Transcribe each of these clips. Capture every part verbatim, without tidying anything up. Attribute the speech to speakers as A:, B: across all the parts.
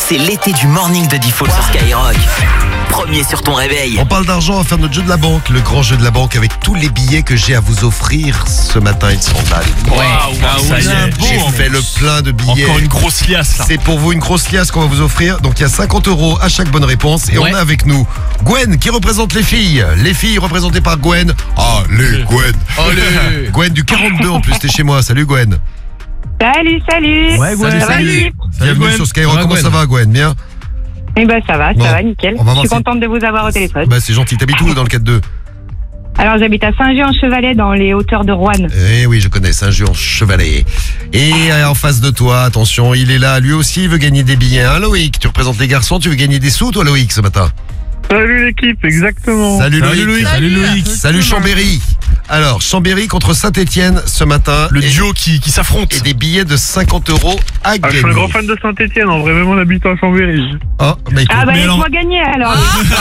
A: C'est l'été du morning de Default sur Skyrock. Premier sur ton réveil.
B: On parle d'argent, on va faire notre jeu de la banque, le grand jeu de la banque avec tous les billets que j'ai à vous offrir ce matin. Ils sont là.
C: Ouais, ah, ça y est.
B: J'ai fait le plein de billets.
C: Encore une grosse liasse là.
B: C'est pour vous une grosse liasse qu'on va vous offrir. Donc il y a cinquante euros à chaque bonne réponse. Et
C: Ouais.
B: on a avec nous Gwen qui représente les filles. Les filles représentées par Gwen. Ah, les Gwen.
C: Allez.
B: Gwen du quarante-deux en plus, t'es chez moi. Salut Gwen.
D: Salut, salut.
C: Ouais, Gwen.
D: Ça va,
C: Salut.
D: Philippe
B: Bienvenue
C: Gwen.
B: sur Skyrock.
C: Ça va,
B: Comment
C: Gwen
B: ça va Gwen? Bien.
D: Eh ben ça va,
B: Bon,
D: ça va, nickel.
B: on va
D: Je
B: voir
D: suis
B: si-
D: contente de vous avoir au téléphone.
B: Bah c'est gentil. T'habites où dans le quatre deux?
D: Alors j'habite à Saint-Jean-en-Chevalet dans les hauteurs de Roanne.
B: Eh oui, je connais Saint-Jean-Chevalet. Et euh, en face de toi, attention, il est là. Lui aussi, il veut gagner des billets. Hein, Loïc, tu représentes les garçons. Tu veux gagner des sous, toi, Loïc, ce matin?
E: Salut l'équipe, exactement.
B: Salut,
C: Salut,
B: Loïc.
C: Loïc. Salut, Loïc.
B: Salut Chambéry. Alors, Chambéry contre Saint-Etienne ce matin.
C: Le
B: et,
C: duo qui, qui s'affronte.
B: et des billets de cinquante euros à
E: Ah, je
B: gagner.
E: suis un grand fan de Saint-Etienne, en vrai, même on habite à Chambéry.
B: Oh, bah, écoute,
D: Ah bah
C: mais alors-
D: laisse-moi gagner alors.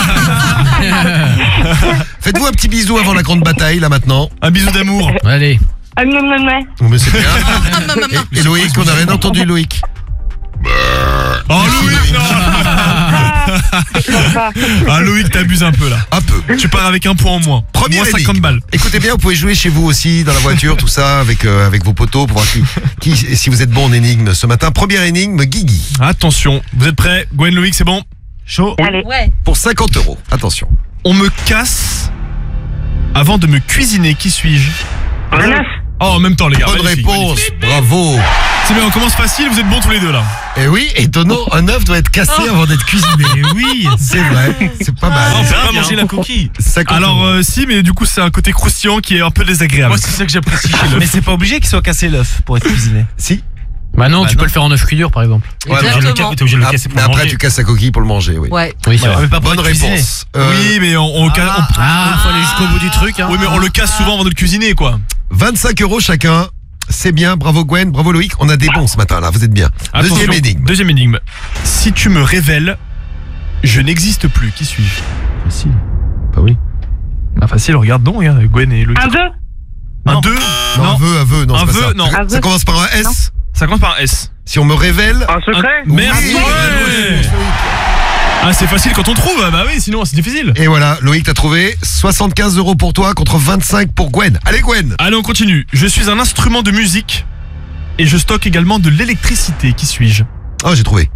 B: faites-vous un petit bisou avant la grande bataille, là, maintenant.
C: Un bisou d'amour.
F: Allez.
D: Ah, non, non, non.
B: Oh, mais c'est bien. et, et Loïc, on n'a rien entendu, Loïc.
C: Oh Loïc, non.
D: Sympa.
C: Ah Loïc, t'abuses un peu là.
B: Un peu.
C: Tu pars avec un point en moins.
B: Première
C: Moins
B: énigme.
C: cinquante balles.
B: Écoutez bien, vous pouvez jouer chez vous aussi, dans la voiture, tout ça, avec, euh, avec vos potos, pour voir qui, qui, si vous êtes bon en énigme ce matin. Première énigme, Guigui,
C: Attention, vous êtes prêts? Gwen, Loïc, c'est bon? Chaud.
D: Allez.
B: pour cinquante euros. Attention.
C: On me casse avant de me cuisiner. Qui suis-je?
D: Un œuf.
C: Oh, en même temps, les gars.
B: Bonne
C: magnifique,
B: réponse,
C: magnifique.
B: bravo.
C: C'est bien, on commence facile, vous êtes bons tous les deux là.
B: Et oui, étonnant, un œuf doit être cassé avant d'être cuisiné.
C: oui.
B: C'est vrai, c'est pas mal.
C: on peut pas
F: bien.
C: manger la coquille.
B: cinquante
C: Alors
B: euros.
C: euh, si, mais du coup c'est un côté croustillant qui est un peu désagréable.
F: Moi, c'est ça que j'apprécie chez
G: Mais c'est pas obligé qu'il soit cassé l'œuf pour être cuisiné.
B: Si.
F: Bah non,
G: Bah
F: tu
G: non.
F: peux le faire en œuf cuit dur par exemple.
B: Ouais, mais-
G: Exactement. T'es obligé de le
B: Ah,
G: casser pour
B: mais
G: le
B: après,
G: manger.
B: tu casses la coquille pour le manger, oui.
G: Ouais.
F: Oui, c'est
G: Ouais,
F: vrai.
G: mais pas pour
B: Bonne
G: être cuisiné.
B: réponse. Euh,
C: Oui, mais on, on, ca- on-
F: Ah, il faut aller jusqu'au bout du truc. Hein.
C: oui, mais on le casse souvent avant de le cuisiner quoi.
B: vingt-cinq euros chacun. C'est bien, bravo Gwen, bravo Loïc. On a des bons ce matin là, vous êtes bien.
C: Attention,
B: Deuxième énigme.
C: Deuxième énigme. Si tu me révèles, je n'existe plus. Qui suis-je?
F: Facile.
B: Bah oui.
C: Bah facile, regarde donc, hein, Gwen et Loïc.
D: Un deux.
C: Un deux?
B: Non,
C: Non.
B: un vœu, un vœu, non,
C: Un
B: c'est pas
C: vœu,
B: ça.
C: non.
D: Un
B: Ça
D: vœu.
B: commence par un S.
C: Ça commence par un S.
B: Si on me révèle.
E: Un secret
C: Merci.
B: Oui,
C: Ouais.
B: oui.
C: Ah, c'est facile quand on trouve. Bah oui, sinon c'est difficile.
B: Et voilà, Loïc t'as trouvé soixante-quinze euros pour toi contre vingt-cinq pour Gwen. Allez Gwen.
C: Allez, on continue. Je suis un instrument de musique et je stocke également de l'électricité. Qui suis-je?
B: Oh, j'ai trouvé.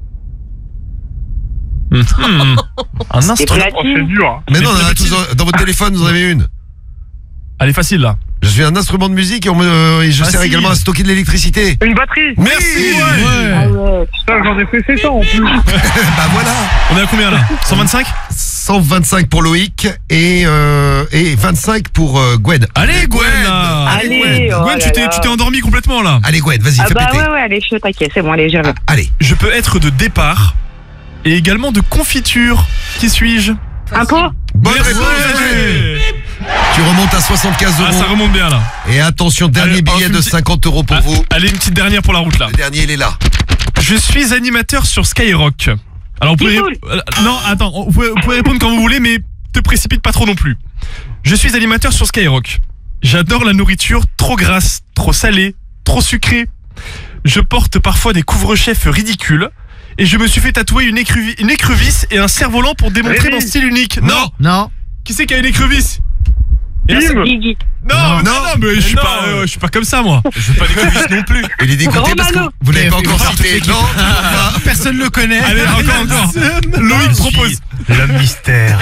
C: Hmm. Un
D: Des
C: instrument.
E: Oh, c'est
D: platines.
E: dur. hein.
B: Mais
C: C'est
B: non, on en a
C: très
B: tous dans- dans votre téléphone, vous en avez une.
C: Elle est facile là.
B: Je suis un instrument de musique et, on me, euh, et je
C: Facile.
B: sers également à stocker de l'électricité.
E: Une batterie.
C: Merci. Ouais.
D: Ah ouais.
E: Putain, j'en ai fait sept ans en plus.
B: Bah voilà.
C: On est à combien là? cent vingt-cinq?
B: cent vingt-cinq pour Loïc et, euh, et vingt-cinq pour euh, Gwen.
C: Allez Gwen là.
D: Allez,
B: Gwen.
D: oh
C: Gwen,
D: là
C: tu t'es
D: là.
C: tu t'es endormi complètement là.
B: Allez Gwen, vas-y,
D: Ah
B: fais
D: bah
B: péter.
D: ouais, ouais, allez, je suis au taquet, c'est bon, allez, je reviens.
B: Allez.
C: Je peux être de départ et également de confiture. Qui suis-je?
D: Un pot.
B: Bonne
C: Merci.
B: réponse. Tu remontes à soixante-quinze
C: Ah, ça
B: euros.
C: remonte bien là.
B: Et attention, dernier
C: Allez,
B: billet
C: un
B: de
C: petit-
B: cinquante euros pour
C: Ah,
B: vous.
C: allez, une petite dernière pour la route là.
B: Le dernier, il est là.
C: Je suis animateur sur Skyrock. Alors, vous pouvez,
D: Pipoule.
C: euh, non, attends, vous pouvez, vous pouvez répondre quand vous voulez, mais te précipite pas trop non plus. Je suis animateur sur Skyrock. J'adore la nourriture trop grasse, trop salée, trop sucrée. Je porte parfois des couvre-chefs ridicules. Et je me suis fait tatouer une, écrevi- une écrevisse et un cerf-volant pour démontrer
E: Rémi.
C: mon style unique. Non,
F: Non.
C: Qui c'est qui a une écrevisse? Et là, c'est-
E: Bim.
D: Guigui.
C: non, non,
B: Non.
C: non, mais je suis
G: Non.
C: pas, euh, je suis pas comme ça moi.
G: Je veux pas d'écrevisse non plus.
B: Il est dégoûté parce que
D: Romano.
B: vous l'avez pas
F: Et-
B: encore
F: et-
B: cité. Non, toujours pas.
F: Personne le connaît.
C: Allez, encore, encore. Loïc propose.
G: L'homme mystère.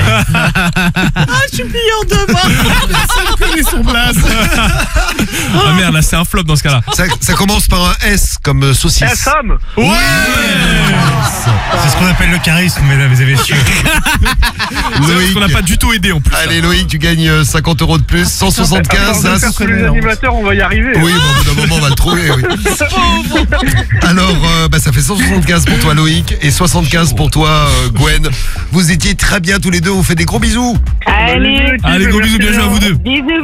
C: Personne connaît son place. Ah merde, là c'est un flop dans ce cas-là.
B: Ça, ça commence par un S comme euh,
E: Eh,
B: saucisse.
E: Sam.
C: Ouais.
G: C'est ce qu'on appelle le charisme, mesdames et messieurs.
C: C'est parce qu'on n'a pas du tout aidé en plus.
B: Allez Loïc, tu gagnes euh, cinquante euros de plus, cent soixante-quinze.
E: Attends,
B: hein.
E: faire tous les animateurs, on va y arriver.
B: Oui, bon, au bout d'un moment, on va le trouver. Oui. Alors, euh, bah, ça fait cent soixante-quinze pour toi, Loïc, et soixante-quinze pour toi, euh, Gwen. Vous étiez très bien tous les deux. On vous fait des gros bisous.
D: Allez,
C: Allez, gros bisous, bien joué à vous deux.
D: bisous.